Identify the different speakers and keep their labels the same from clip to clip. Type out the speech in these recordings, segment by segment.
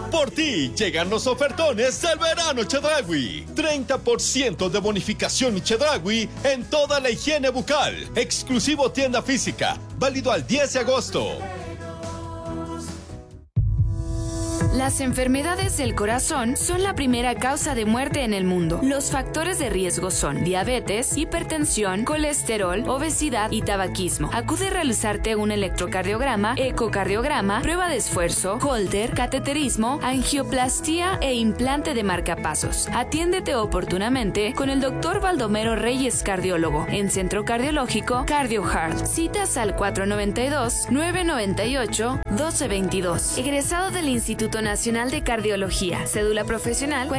Speaker 1: Por ti llegan los ofertones del verano Chedraui. 30% de bonificación Chedraui en toda la higiene bucal. Exclusivo tienda física. Válido al 10 de agosto.
Speaker 2: Las enfermedades del corazón son la primera causa de muerte en el mundo. Los factores de riesgo son diabetes, hipertensión, colesterol, obesidad y tabaquismo. Acude a realizarte un electrocardiograma, ecocardiograma, prueba de esfuerzo, Holter, cateterismo, angioplastía e implante de marcapasos. Atiéndete oportunamente con el Dr. Baldomero Reyes, cardiólogo, en Centro Cardiológico CardioHeart. Citas al 492-998-1222. Egresado del Instituto Nacional de Cardiología. Cédula profesional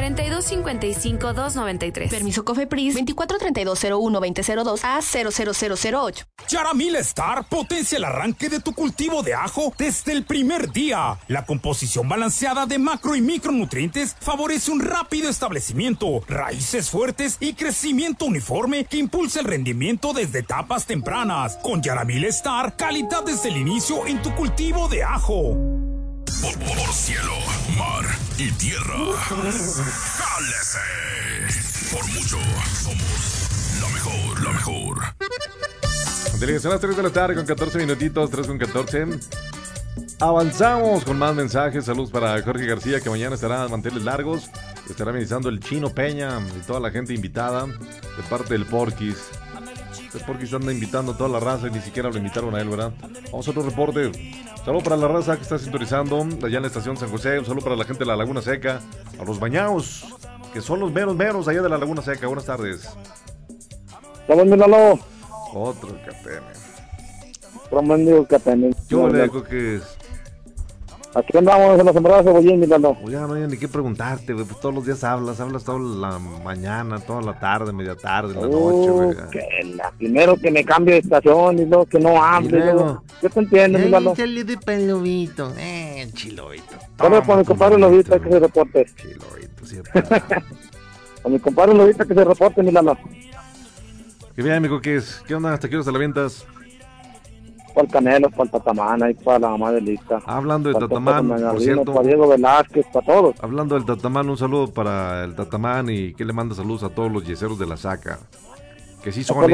Speaker 2: 4255-293.
Speaker 3: Permiso COFEPRIS 243201-2002 a 00008.
Speaker 4: Yaramil Star potencia el arranque de tu cultivo de ajo desde el primer día. La composición balanceada de macro y micronutrientes favorece un rápido establecimiento, raíces fuertes y crecimiento uniforme que impulsa el rendimiento desde etapas tempranas. Con Yaramil Star, calidad desde el inicio en tu cultivo de ajo.
Speaker 5: Por cielo, mar y tierra. ¡Jálese! Por mucho, somos la mejor.
Speaker 6: Delegación a las 3 de la tarde con 14 minutitos, 3 con 14. Avanzamos con más mensajes. Saludos para Jorge García, que mañana estará de manteles largos. Estará amenizando el Chino Peña y toda la gente invitada de parte del Porquis. El Porquis anda invitando a toda la raza y ni siquiera lo invitaron a él, ¿verdad? Vamos a otro reporte. Saludos para la raza que está sintonizando allá en la estación San José. Un saludo para la gente de la Laguna Seca. A los bañados, que son los meros allá de la Laguna Seca. Buenas tardes.
Speaker 7: Saludos, Milalo.
Speaker 6: Otro catene.
Speaker 7: Promedio catene.
Speaker 6: Yo le digo que es.
Speaker 7: Aquí andamos en la sembrada de cebollín, Milalo.
Speaker 6: Oye, no hay ni qué preguntarte, güey. Pues todos los días hablas toda la mañana, toda la tarde, media tarde, en la noche, güey.
Speaker 7: Primero que me cambie de estación y luego que no hable. Yo te entiendo, Milalo.
Speaker 6: Salió de palomito. Chilovito.
Speaker 7: Bueno, con mi compadre Lobita que se reporte.
Speaker 6: Chilovito, siempre.
Speaker 7: Con mi compadre Lobita que se reporte, Milalo.
Speaker 6: Qué bien, amigo, ¿qué es? ¿Qué onda? ¿Hasta qué hora se la ventas?
Speaker 7: Para el Canelo, para el Tatamán, ahí para la mamá de Lista.
Speaker 6: Hablando de Tatamán, por cierto.
Speaker 7: Para Diego Velázquez, para todos.
Speaker 6: Hablando del Tatamán, un saludo para el Tatamán y que le manda saludos a todos los yeseros de la Saca. Que sí son.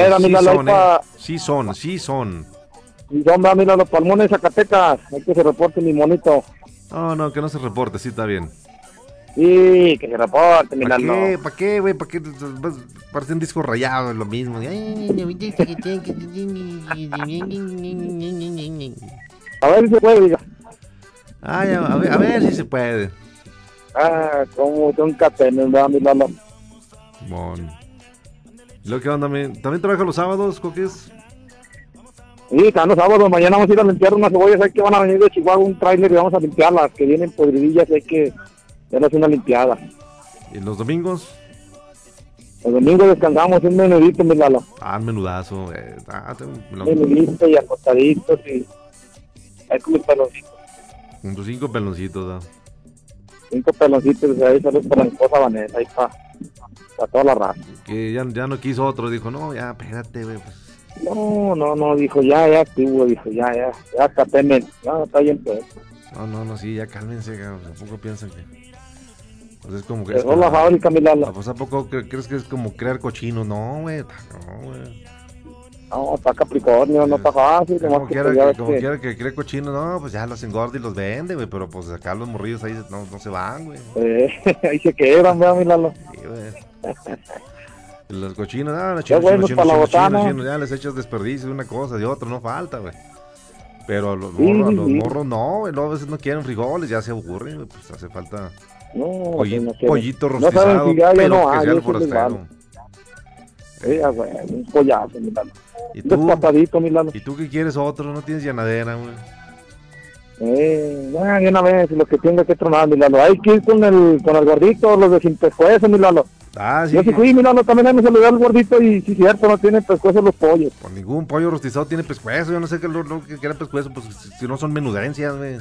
Speaker 6: Sí son.
Speaker 7: Y hombre, Milalo, Palmones, Zacatecas, hay que se reporte mi monito.
Speaker 6: No, que no se reporte, sí está bien.
Speaker 7: Sí, que se reporte, Milalo.
Speaker 6: ¿Para qué, güey? ¿Para qué? Parece un disco rayado, es lo mismo.
Speaker 7: A ver si se puede, diga.
Speaker 6: A ver si se puede.
Speaker 7: Como son catenes, ¿verdad, Milalo?
Speaker 6: Bon. ¿Lo que onda? ¿También trabaja los sábados, Coques?
Speaker 7: Sí, están los sábados. Mañana vamos a ir a limpiar unas cebollas. Hay que van a venir de Chihuahua un tráiler y vamos a limpiarlas. Que vienen podridillas, hay que hacer una limpiada.
Speaker 6: ¿Y los domingos?
Speaker 7: Los domingos descansamos un menudito, Milalo.
Speaker 6: Un menudazo.
Speaker 7: Menudito y acostaditos y hay como peloncitos.
Speaker 6: Con tus 5 peloncitos, ¿no?
Speaker 7: 5 peloncitos, ahí saludos para mi esposa Vanessa, ahí para toda la raza.
Speaker 6: Que ya no quiso otro, dijo, no, ya, espérate, güey, pues.
Speaker 7: No, dijo, ya estuvo, dijo, ya, cateme, ya, está bien, pues.
Speaker 6: No, sí, ya cálmense, tampoco piensan que... Pues es como que...
Speaker 7: Cerró la fábrica, Milalo.
Speaker 6: Pues ¿a poco crees que es como crear cochinos? No, güey.
Speaker 7: No, está Capricornio, no está fácil.
Speaker 6: Como quiera que cree cochinos, no, pues ya los engorda y los vende, güey, pero pues acá los morrillos ahí no se van, güey.
Speaker 7: Ahí se quedan, ¿verdad, Milalo?
Speaker 6: Sí, güey. Los cochinos, los
Speaker 7: chinos,
Speaker 6: ya les echas desperdicio de una cosa, de otra, no falta, güey. Pero los morros no, güey, a veces no quieren frijoles, ya se aburren, güey, pues hace falta pollito rostizado, pero que sea el forastero.
Speaker 7: Güey, un pollazo, Milano.
Speaker 6: ¿Y tú?
Speaker 7: Despapadito, Milano.
Speaker 6: ¿Y tú qué quieres otro? ¿No tienes llanadera, güey?
Speaker 7: De una vez, lo que tenga que tronar, Milano. Hay que ir con el gordito, los de sin pescuezo, Milano.
Speaker 6: Sí.
Speaker 7: Yo sí fui, Milano, también hay que saludar al gordito y sí, cierto, no tiene pescuezo los pollos.
Speaker 6: Pues ningún pollo rostizado tiene pescuezo, yo no sé qué quiere pescuezo, pues si no son menudencias, güey.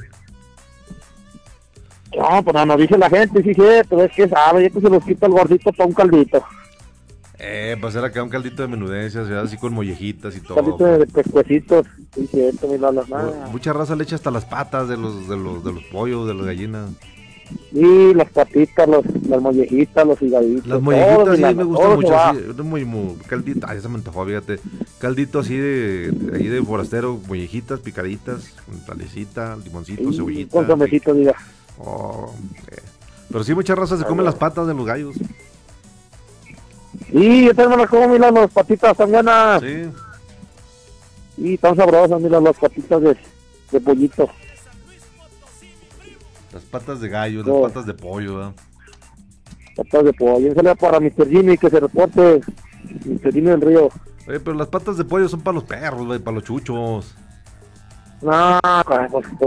Speaker 7: No, pues no dice la gente, sí, cierto, es que sabe, ya que se los quita el gordito para un caldito.
Speaker 6: Pues era acá un caldito de menudencias, ¿verdad? Así con mollejitas y todo.
Speaker 7: Un caldito de pescuecitos, sí, cierto, Milano.
Speaker 6: Mucha raza le echa hasta las patas de los pollos, de las gallinas.
Speaker 7: Y las patitas, las mollejitas, los higaditos.
Speaker 6: Las mollejitas sí me gustan mucho,
Speaker 7: va.
Speaker 6: así, muy caldito, ay, se me antojó, fíjate, caldito así ahí de forastero, mollejitas, picaditas, con talecita, limoncito, cebollita.
Speaker 7: Con tomecito, diga.
Speaker 6: Oh, pero sí, muchas razas se comen las patas de los gallos.
Speaker 7: Y yo también me las como, mira, las patitas también.
Speaker 6: Sí.
Speaker 7: Y tan sabrosas, mira, las patitas de pollito.
Speaker 6: Las patas de gallo, las patas de pollo, ¿verdad?
Speaker 7: Patas de pollo. Un saludo para Mr. Jimmy, que se reporte. Mr. Jimmy del Río.
Speaker 6: Oye, pero las patas de pollo son para los perros, güey, para los chuchos.
Speaker 7: No, pues